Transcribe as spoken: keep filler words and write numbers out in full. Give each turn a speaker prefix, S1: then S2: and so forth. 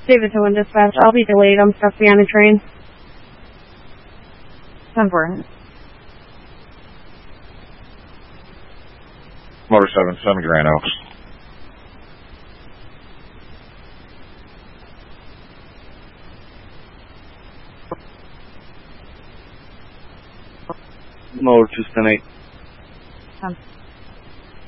S1: David to one dispatch. I'll be delayed. I'm stuck behind a train.
S2: ten four.
S3: Motor seven seven Grand Oaks.
S4: Motor two seven eight.
S2: ten.